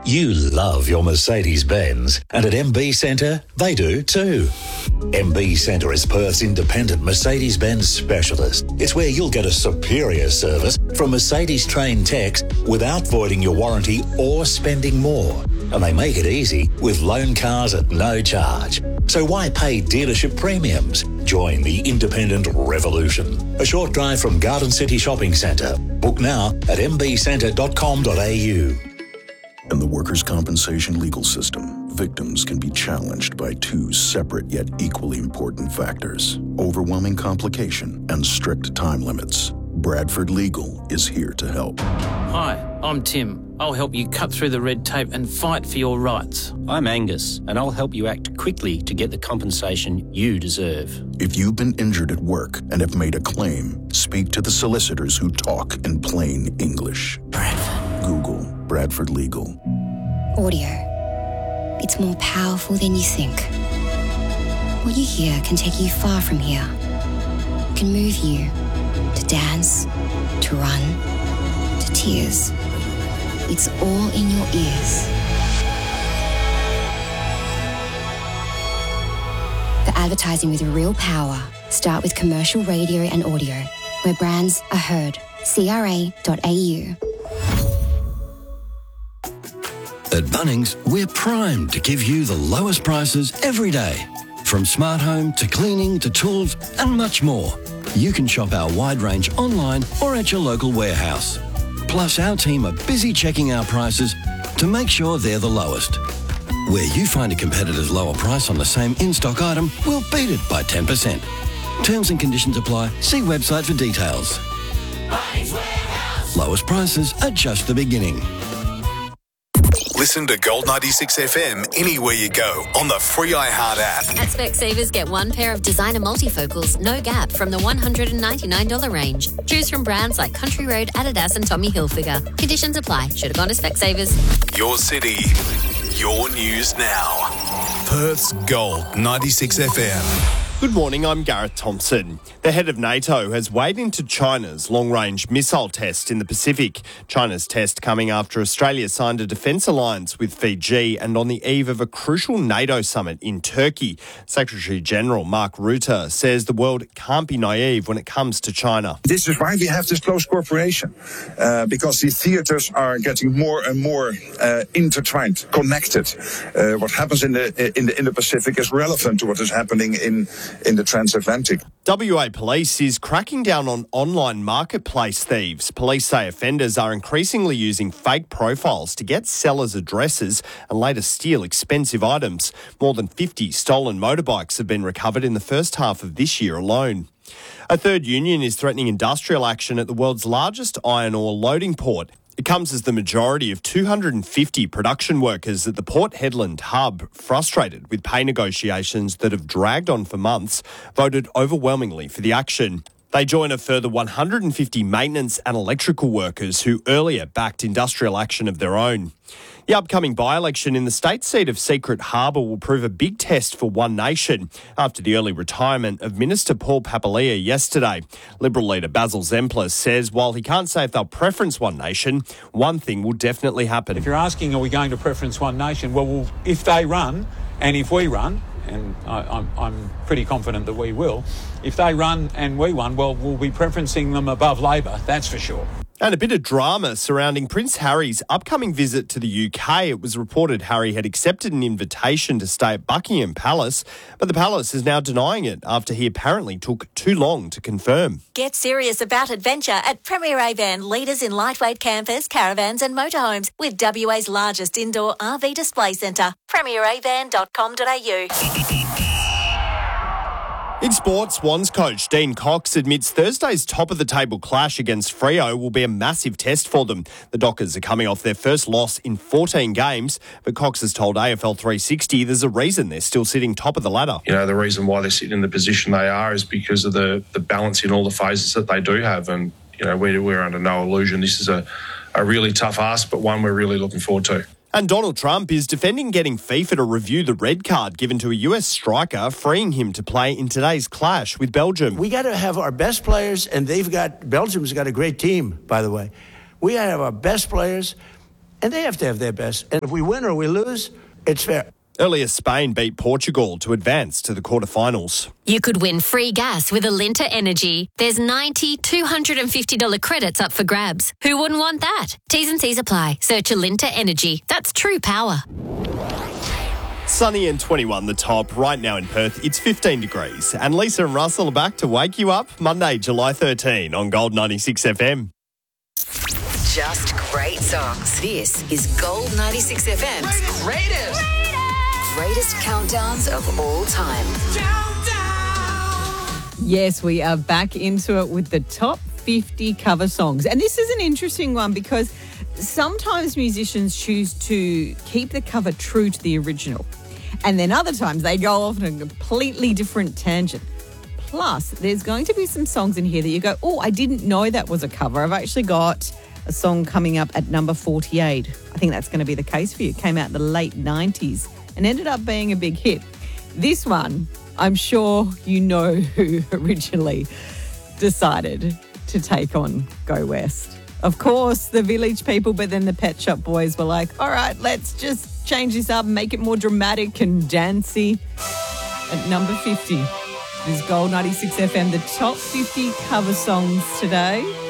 You love your Mercedes-Benz, and at MB Centre, they do too. MB Centre is Perth's independent Mercedes-Benz specialist. It's where you'll get a superior service from Mercedes-trained techs without voiding your warranty or spending more. And they make it easy with loan cars at no charge. So why pay dealership premiums? Join the independent revolution. A short drive from Garden City Shopping Centre. Book now at mbcentre.com.au. In the workers' compensation legal system, victims can be challenged by two separate yet equally important factors: overwhelming complication and strict time limits. Bradford Legal is here to help. Hi, I'm Tim. I'll help you cut through the red tape and fight for your rights. I'm Angus, and I'll help you act quickly to get the compensation you deserve. If you've been injured at work and have made a claim, speak to the solicitors who talk in plain English. Bradford. Google Bradford Legal. Audio. It's more powerful than you think. What you hear can take you far from here. It can move you to dance, to run, to tears. It's all in your ears. For advertising with real power, start with commercial radio and audio, where brands are heard. CRA.au. At Bunnings, we're primed to give you the lowest prices every day. From smart home to cleaning to tools and much more. You can shop our wide range online or at your local warehouse. Plus, our team are busy checking our prices to make sure they're the lowest. Where you find a competitor's lower price on the same in-stock item, we'll beat it by 10%. Terms and conditions apply. See website for details. Bunnings Warehouse. Lowest prices are just the beginning. Listen to Gold 96 FM anywhere you go on the free iHeart app. At Specsavers, get one pair of designer multifocals, no gap, from the $199 range. Choose from brands like Country Road, Adidas and Tommy Hilfiger. Conditions apply. Should have gone to Specsavers. Your city, your news now. Perth's Gold 96 FM. Good morning, I'm Gareth Thompson. The head of NATO has weighed into China's long-range missile test in the Pacific. China's test coming after Australia signed a defence alliance with Fiji and on the eve of a crucial NATO summit in Turkey. Secretary-General Mark Rutte says the world can't be naive when it comes to China. This is why we have this close cooperation, because the theatres are getting more and more intertwined, connected. What happens in the Pacific is relevant to what is happening in the transatlantic. WA Police is cracking down on online marketplace thieves. Police say offenders are increasingly using fake profiles to get sellers' addresses and later steal expensive items. More than 50 stolen motorbikes have been recovered in the first half of this year alone. A third union is threatening industrial action at the world's largest iron ore loading port. It comes as the majority of 250 production workers at the Port Hedland hub, frustrated with pay negotiations that have dragged on for months, voted overwhelmingly for the action. They join a further 150 maintenance and electrical workers who earlier backed industrial action of their own. The upcoming by-election in the state seat of Secret Harbour will prove a big test for One Nation after the early retirement of Minister Paul Papalia yesterday. Liberal leader Basil Zemplis says while he can't say if they'll preference One Nation, one thing will definitely happen. If you're asking, are we going to preference One Nation? Well, if they run and if we run, and I'm pretty confident that we will, if they run and we won, well, we'll be preferencing them above Labor, that's for sure. And a bit of drama surrounding Prince Harry's upcoming visit to the UK. It was reported Harry had accepted an invitation to stay at Buckingham Palace, but the palace is now denying it after he apparently took too long to confirm. Get serious about adventure at Premier Avan, leaders in lightweight campers, caravans and motorhomes, with WA's largest indoor RV display centre. premieravan.com.au. In sports, Swans coach Dean Cox admits Thursday's top-of-the-table clash against Freo will be a massive test for them. The Dockers are coming off their first loss in 14 games, but Cox has told AFL 360 there's a reason they're still sitting top of the ladder. You know, the reason why they're sitting in the position they are is because of the balance in all the phases that they do have. And, you know, we're under no illusion. This is a really tough ask, but one we're really looking forward to. And Donald Trump is defending getting FIFA to review the red card given to a US striker, freeing him to play in today's clash with Belgium. We got to have our best players, and Belgium's got a great team, by the way. We got to have our best players and they have to have their best. And if we win or we lose, it's fair. Earlier, Spain beat Portugal to advance to the quarterfinals. You could win free gas with Alinta Energy. There's $90, $250 credits up for grabs. Who wouldn't want that? T's and C's apply. Search Alinta Energy. That's true power. Sunny and 21 the top. Right now in Perth, it's 15 degrees. And Lisa and Russell are back to wake you up Monday, July 13 on Gold 96 FM. Just great songs. This is Gold 96 FM's greatest countdowns of all time. Yes, we are back into it with the top 50 cover songs. And this is an interesting one because sometimes musicians choose to keep the cover true to the original. And then other times they go off on a completely different tangent. Plus, there's going to be some songs in here that you go, oh, I didn't know that was a cover. I've actually got a song coming up at number 48. I think that's going to be the case for you. It came out in the late 90s and ended up being a big hit. This one, I'm sure you know who originally decided to take on Go West. Of course, the Village People, but then the Pet Shop Boys were like, all right, let's just change this up and make it more dramatic and dancey. At number 50 is Gold 96 FM, the top 50 cover songs today.